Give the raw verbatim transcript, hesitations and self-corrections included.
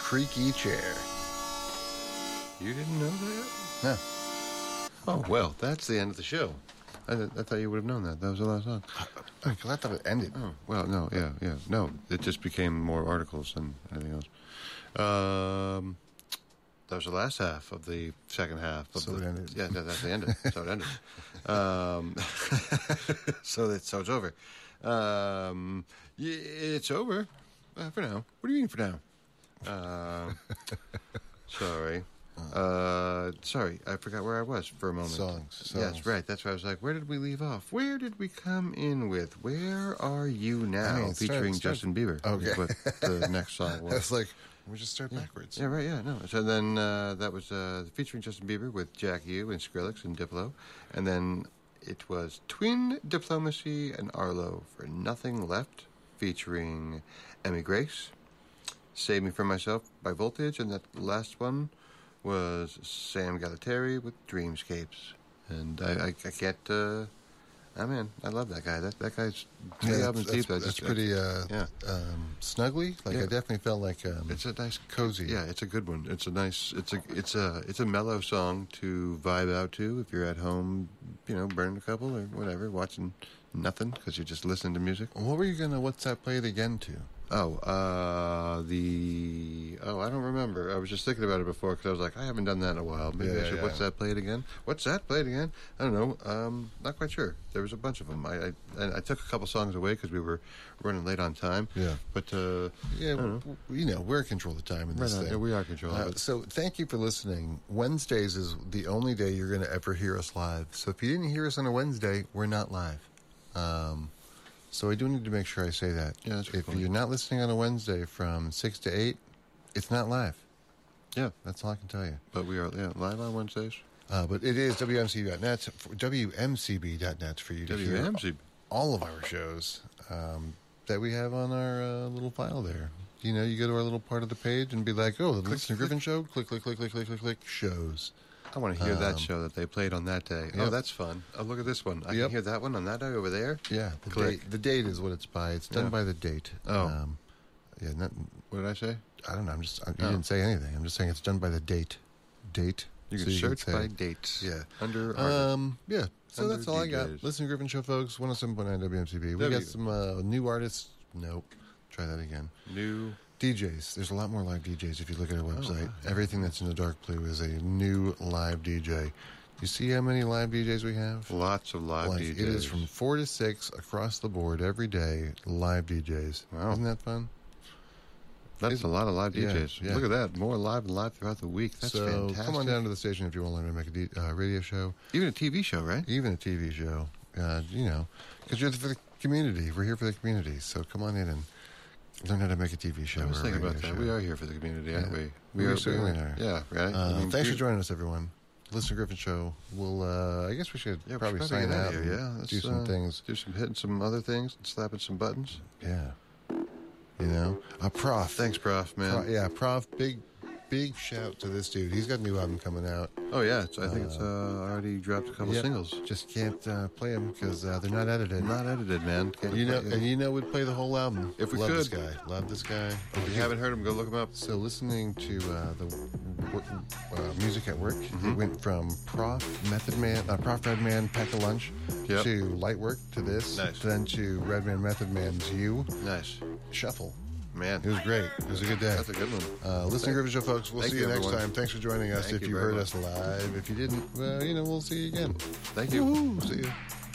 creaky chair. You didn't know that? No. Oh, well, that's the end of the show. I, th- I thought you would have known that. That was the last song. Because I thought it ended. Oh, well, no, yeah, yeah. No, it just became more articles than anything else. Um, that was the last half of the second half. Of So the, it ended. Yeah, that, that's the end. So it ended. Um, so, that, so it's over. Um, yeah, it's over uh, for now. What do you mean for now? Uh, sorry. Uh, sorry, I forgot where I was for a moment. Songs, songs. Yes, right. That's why I was like, where did we leave off? Where did we come in with? Where Are You Now? I mean, it featuring started- Justin Bieber. Okay. Is what the next song was. That's like, we just start backwards. Yeah, right, yeah, no. So then uh, that was uh, featuring Justin Bieber with Jack U and Skrillex and Diplo. And then it was Twin Diplomacy and Arlo for Nothing Left featuring Emmy Grace. Save Me From Myself by Voltage. And that last one was Sam Galateri with Dreamscapes. And I, I, I can't... Uh, oh, man, I love that guy. That that guy's... Yeah, albums that's, deep. I that's just- pretty uh, yeah. um, snuggly. Like, Yeah. I definitely felt like um, It's a nice... cozy. Yeah, it's a good one. It's a nice... It's a it's a it's a mellow song to vibe out to if you're at home, you know, burning a couple or whatever, watching nothing because you're just listening to music. What were you going to, what's that play it again to? Oh, uh, the... Oh, I don't remember. I was just thinking about it before because I was like, I haven't done that in a while. Maybe Yeah, I should... yeah. What's that? Play it again? What's that? Play it again? I don't know. Um, not quite sure. There was a bunch of them. I I, and I took a couple songs away because we were running late on time. Yeah. But, uh... Yeah, I don't w- you know, we're in control of the time in this Right on. thing. Yeah, we are controlling Uh, it. so thank you for listening. Wednesdays is the only day you're going to ever hear us live. So if you didn't hear us on a Wednesday, we're not live. Um, so I do need to make sure I say that. Yeah, that's a good If point. you're not listening on a Wednesday from six to eight, it's not live. Yeah. That's all I can tell you. But we are yeah, live on Wednesdays. Uh, but it is W M C B dot net, W M C B dot net for you to W M C. hear all of our shows um, that we have on our uh, little file there. You know, you go to our little part of the page and be like, oh, the Listener Griffin Show, click, click, click, click, click, click, click, shows. I want to hear that Um, show that they played on that day. Oh, yep. that's fun. Oh, look at this one. I Yep. can hear that one on that day over there. Yeah, the Click. date, the date is what it's by. It's done Yeah. by the date. Oh. Um, yeah, not, What did I say? I don't know. I'm just, I, you Oh. didn't say anything. I'm just saying it's done by the date. Date. You So can search say- by dates. Yeah. Under Um, yeah, so Under that's all I got. D Js. Listen to Griffin Show, folks. one oh seven point nine W M C B. We W. got some uh, new artists. Nope. Try that again. new. D Js. There's a lot more live D Js if you look at our website. wow. Everything that's in the dark blue is a new live D J. You see how many live D Js we have? Lots of live Like, D Js. it is from four to six across the board every day. Live D Js. Wow. Isn't that fun? That's is- a lot of live yeah, D Js. yeah. Look at that. More live and live throughout the week. That's so fantastic. come on down to the station if you want to learn to make a D- uh, radio show, Even a T V show, right? even a T V show. Uh, you know, because you're for the community. We're here for the community. So come on in and learn how to make a T V show. I was or a thinking about radio that. show. We are here for the community, aren't Yeah. we? We certainly are. Yeah, right? Uh, I mean, thanks we- for joining us, everyone. Listen to Griffin Show. We'll, uh, I guess we should Yeah, we probably should sign get out of and here, yeah. Let's, do some uh, things. Do some hitting some other things, and slapping some buttons. Yeah. You know? Uh, Prof. Thanks, Prof, man. Pro- yeah, Prof. Big, big shout to this dude. He's got a new album coming out. Oh, yeah. It's, I think it's uh, already dropped a couple Yep. singles. Just can't uh, play them because uh, they're not edited. Not edited, man. Can't You know, play- and you know, we'd play the whole album. If we Love this could. guy. Love this guy. If you haven't heard them, go look them up. So listening to uh, the w- uh, music at work, Mm-hmm. it went from Prof Method Man, uh, Prof Redman Pack a Lunch Yep. to Light Work to this, Nice. then to Redman Method Man's You Nice. Shuffle. Man. It was great. It was a good day. That's a good one. Uh, listen to Griffin Show, folks. We'll Thank see you, you, next everyone. time. Thanks for joining us. Thank if you you very heard much. us live, if you didn't, well, you know, we'll see you again. Thank you. Woo-hoo. See you.